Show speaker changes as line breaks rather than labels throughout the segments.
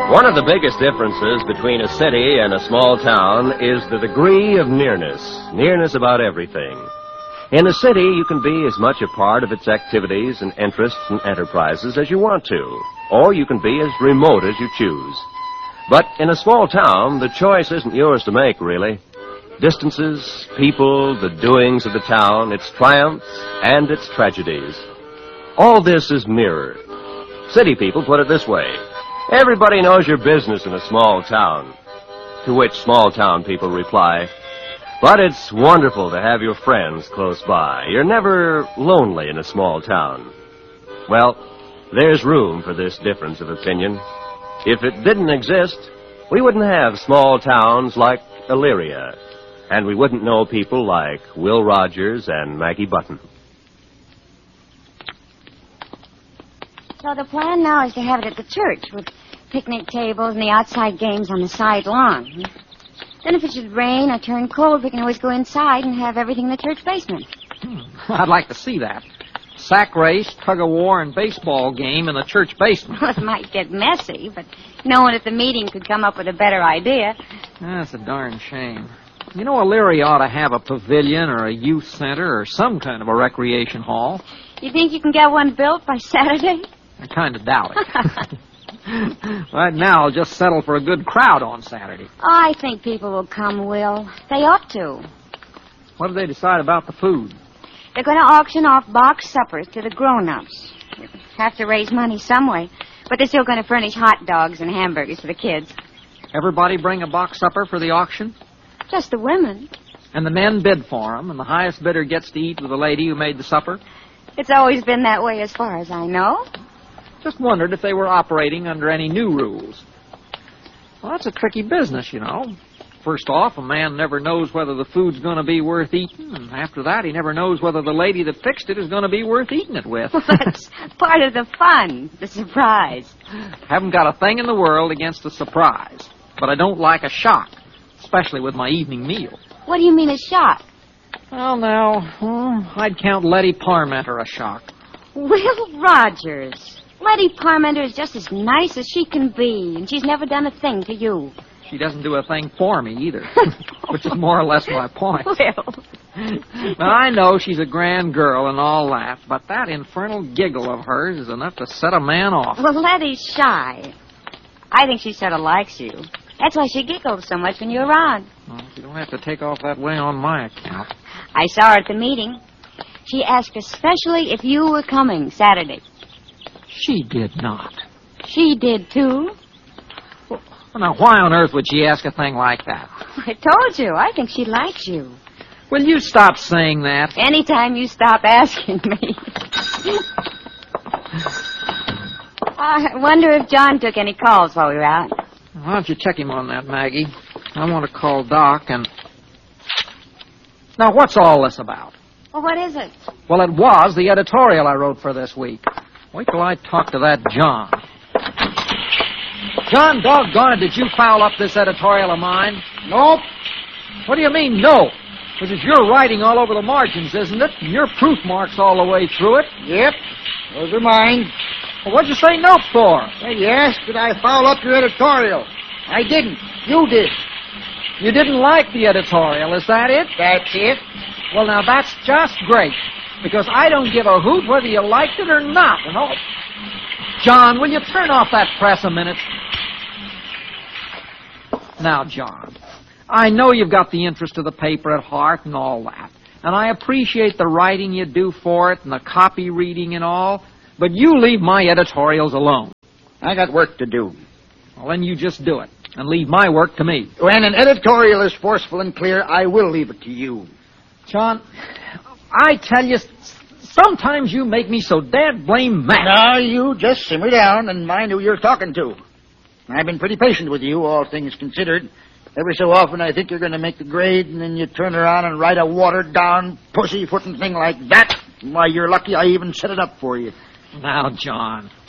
One of the biggest differences between a city and a small town is the degree of nearness. Nearness about everything. In a city, you can be as much a part of its activities and interests and enterprises as you want to, or you can be as remote as you choose. But in a small town, the choice isn't yours to make, really. Distances, people, the doings of the town, its triumphs and its tragedies. All this is mirrored. City people put it this way. Everybody knows your business in a small town. To which small town people reply, but it's wonderful to have your friends close by. You're never lonely in a small town. Well, there's room for this difference of opinion. If it didn't exist, we wouldn't have small towns like Elyria, and we wouldn't know people like Will Rogers and Maggie Button.
So the plan now is to have it at the church with picnic tables and the outside games on the side lawn. Then if it should rain or turn cold, we can always go inside and have everything in the church basement.
I'd like to see that. Sack race, tug-of-war, and baseball game in the church basement.
Well, it might get messy, but no one at the meeting could come up with a better idea.
That's a darn shame. You know, Elyria ought to have a pavilion or a youth center or some kind of a recreation hall.
You think you can get one built by Saturday?
I kind of doubt it. Right now, I'll just settle for a good crowd on Saturday.
I think people will come, Will. They ought to.
What do they decide about the food?
They're going to auction off box suppers to the grown-ups. Have to raise money some way. But they're still going to furnish hot dogs and hamburgers for the kids.
Everybody bring a box supper for the auction?
Just the women.
And the men bid for them, and the highest bidder gets to eat with the lady who made the supper?
It's always been that way as far as I know.
Just wondered if they were operating under any new rules. Well, that's a tricky business, you know. First off, a man never knows whether the food's going to be worth eating, and after that, he never knows whether the lady that fixed it is going to be worth eating it with.
Well, that's part of the fun, the surprise.
Haven't got a thing in the world against a surprise, but I don't like a shock, especially with my evening meal.
What do you mean a shock?
Well, now, I'd count Letty Parmenter a shock.
Will Rogers. Letty Parmenter is just as nice as she can be, and she's never done a thing to you.
She doesn't do a thing for me, either, which is more or less my point.
Will.
Now, I know she's a grand girl and all that, but that infernal giggle of hers is enough to set a man off.
Well, Letty's shy. I think she sort of likes you. That's why she giggles so much when you're around.
Well, you don't have to take off that way on my account.
I saw her at the meeting. She asked especially if you were coming Saturday.
She did not.
She did, too.
Well, now, why on earth would she ask a thing like that?
I told you. I think she likes you.
Will you stop saying that?
Anytime you stop asking me. I wonder if John took any calls while we were out.
Why don't you check him on that, Maggie? I want to call Doc and... Now, what's all this about?
Well, what is it?
Well, it was the editorial I wrote for this week. Wait till I talk to that John. John, doggone it, did you foul up this editorial of mine?
Nope.
What do you mean, no? This is your writing all over the margins, isn't it? And your proof marks all the way through it.
Yep. Those are mine.
Well, what'd you say no for?
Well, you asked did I foul up your editorial. I didn't. You did.
You didn't like the editorial, is that it?
That's it.
Well, now, that's just great. Because I don't give a hoot whether you liked it or not. And all. John, will you turn off that press a minute? Now, John, I know you've got the interest of the paper at heart and all that. And I appreciate the writing you do for it and the copy reading and all. But you leave my editorials alone.
I got work to do.
Well, then you just do it. And leave my work to me.
When an editorial is forceful and clear, I will leave it to you.
John, I tell you, sometimes you make me so dad blame mad.
Now, you just simmer down and mind who you're talking to. I've been pretty patient with you, all things considered. Every so often I think you're going to make the grade, and then you turn around and write a watered-down, pussyfooting thing like that. Why, you're lucky I even set it up for you.
Now, John,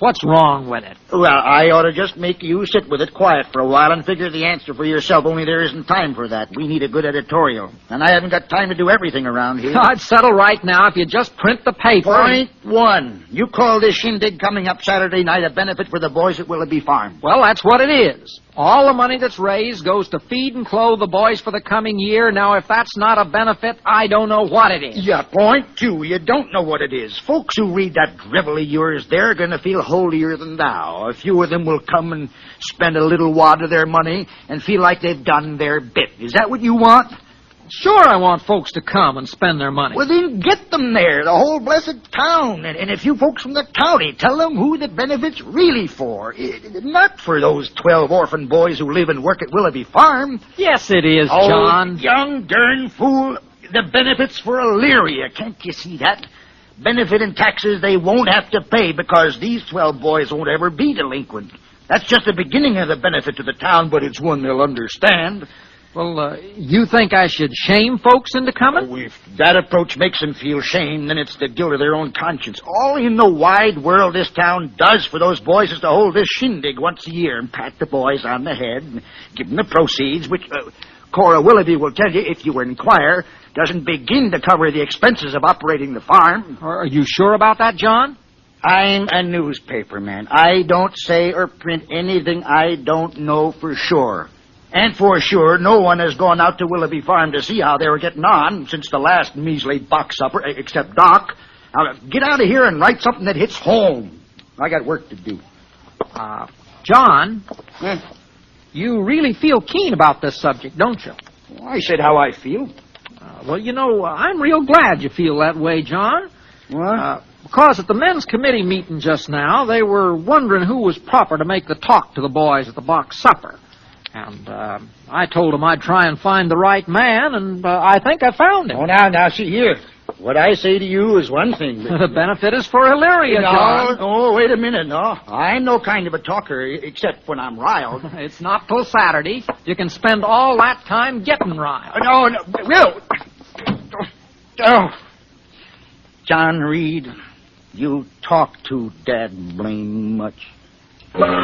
What's wrong with it?
Well, I ought to just make you sit with it quiet for a while and figure the answer for yourself, only there isn't time for that. We need a good editorial, and I haven't got time to do everything around here.
I'd settle right now if you just print the paper.
Point one. You call this shindig coming up Saturday night a benefit for the boys at Willoughby Farm.
Well, that's what it is. All the money that's raised goes to feed and clothe the boys for the coming year. Now, if that's not a benefit, I don't know what it is.
Yeah, point two. You don't know what it is. Folks who read that drivel of yours, they're going to feel holier than thou. A few of them will come and spend a little wad of their money and feel like they've done their bit. Is that what you want?
Sure, I want folks to come and spend their money.
Well, then get them there, the whole blessed town. And a few folks from the county. Tell them who the benefit's really for. Not for those 12 orphan boys who live and work at Willoughby Farm.
Yes, it is, John.
Oh, young darn fool. The benefit's for Elyria. Can't you see that? Benefit and taxes they won't have to pay because these 12 boys won't ever be delinquent. That's just the beginning of the benefit to the town, but it's one they'll understand.
Well, you think I should shame folks into coming?
Oh, if that approach makes them feel shame, then it's the guilt of their own conscience. All in the wide world this town does for those boys is to hold this shindig once a year and pat the boys on the head and give them the proceeds, which Cora Willoughby will tell you, if you inquire, doesn't begin to cover the expenses of operating the farm.
Are you sure about that, John?
I'm a newspaper man. I don't say or print anything I don't know for sure. And for sure, no one has gone out to Willoughby Farm to see how they were getting on since the last measly box supper, except Doc. Now, get out of here and write something that hits home. I got work to do.
John, you really feel keen about this subject, don't you?
Well, I said how I feel.
Well, you know, I'm real glad you feel that way, John.
What?
Because at the men's committee meeting just now, they were wondering who was proper to make the talk to the boys at the box supper. And I told them I'd try and find the right man, and I think I found him.
Oh, now, see here. What I say to you is one thing. But...
The benefit is for Elyria, John.
Oh, wait a minute, no. I'm no kind of a talker, except when I'm riled.
It's not till Saturday. You can spend all that time getting riled.
No, Will! Oh. John Reed, you talk too dad blame much.